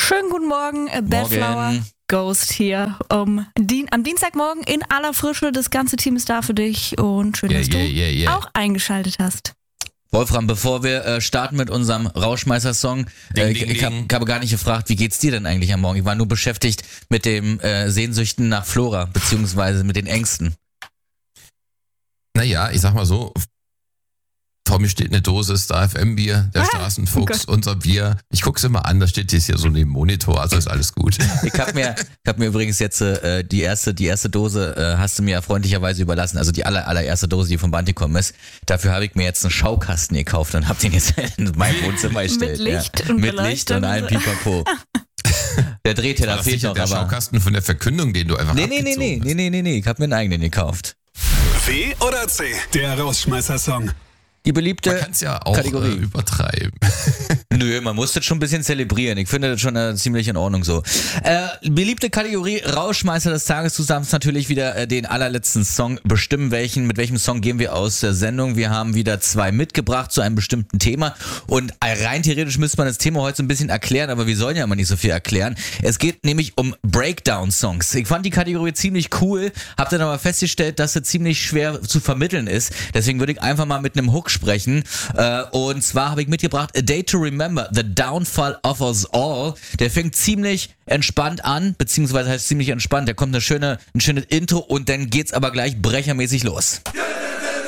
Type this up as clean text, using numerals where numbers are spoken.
Schönen guten Morgen, Bellflower Ghost hier. Am Dienstagmorgen in aller Frische. Das ganze Team ist da für dich und schön, dass du auch eingeschaltet hast. Wolfram, bevor wir starten mit unserem Rauschmeißer-Song, ich habe gar nicht gefragt, wie geht's dir denn eigentlich am Morgen? Ich war nur beschäftigt mit dem Sehnsüchten nach Flora, beziehungsweise mit den Ängsten. Naja, ich sag mal so, vor mir steht eine Dose Star FM Bier, der Straßenfuchs, unser Bier. Ich guck's immer an, da steht jetzt hier so neben Monitor, also ist alles gut. Ich hab mir übrigens jetzt die erste Dose hast du mir ja freundlicherweise überlassen, also die allererste Dose, die vom Band gekommen ist. Dafür habe ich mir jetzt einen Schaukasten gekauft und habe den jetzt in meinem Wohnzimmer gestellt. Mit Licht und mit Licht und allem Pipapo. Der Drehtür, da fehlt noch, der aber... Schaukasten von der Verkündung, den du einfach abgezogen hast. Nee, ich habe mir einen eigenen gekauft. W oder C, der Rausschmeißer-Song. Die beliebte man kann's ja auch Kategorie. Übertreiben. Nö, man muss das schon ein bisschen zelebrieren. Ich finde das schon ziemlich in Ordnung so. Beliebte Kategorie Rauschmeißer des Tages. Du darfst natürlich wieder den allerletzten Song bestimmen. Mit welchem Song gehen wir aus der Sendung? Wir haben wieder 2 mitgebracht zu einem bestimmten Thema. Und rein theoretisch müsste man das Thema heute so ein bisschen erklären, aber wir sollen ja immer nicht so viel erklären. Es geht nämlich um Breakdown-Songs. Ich fand die Kategorie ziemlich cool, hab dann aber festgestellt, dass sie ziemlich schwer zu vermitteln ist. Deswegen würde ich einfach mal mit einem Hook sprechen. Und zwar habe ich mitgebracht A Day to Remember, The Downfall of Us All. Der fängt ziemlich entspannt an, beziehungsweise heißt ziemlich entspannt. Da kommt ein schönes Intro und dann geht's aber gleich brechermäßig los.